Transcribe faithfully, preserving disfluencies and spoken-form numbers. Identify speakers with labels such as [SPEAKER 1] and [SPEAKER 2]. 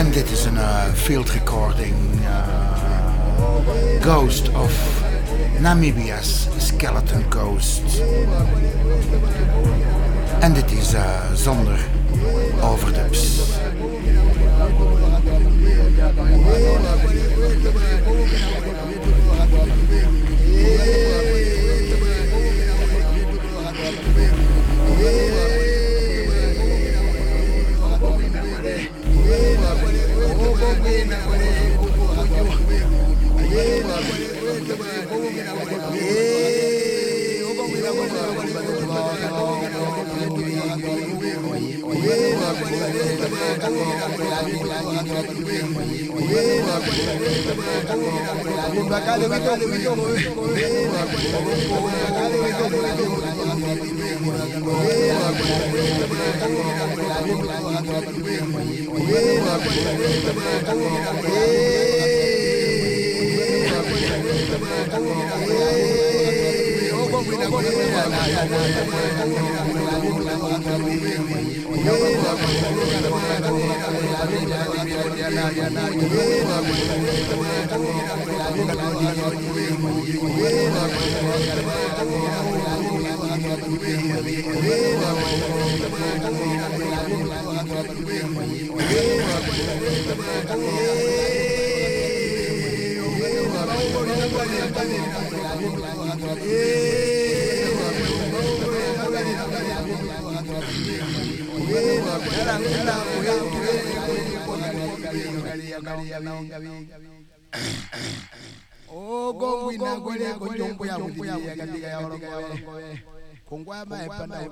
[SPEAKER 1] En dit is een uh, field recording, uh, Ghost of Namibia's Skeleton Coast. En dit is uh, zonder overdubs.
[SPEAKER 2] Oh, go win, go win, go jump, ya win, ya katika ya wala kwa. Kongwa ma epanda